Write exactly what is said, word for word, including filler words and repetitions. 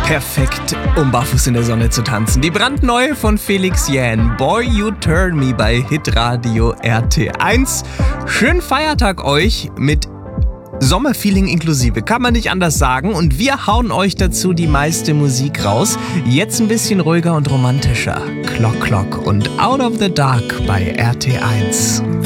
Perfekt, um barfuß in der Sonne zu tanzen. Die brandneue von Felix Jähn, Boy You Turn Me bei Hitradio R T eins. Schönen Feiertag euch mit Sommerfeeling inklusive, kann man nicht anders sagen. Und wir hauen euch dazu die meiste Musik raus. Jetzt ein bisschen ruhiger und romantischer. Clock Clock und Out of the Dark bei R T eins.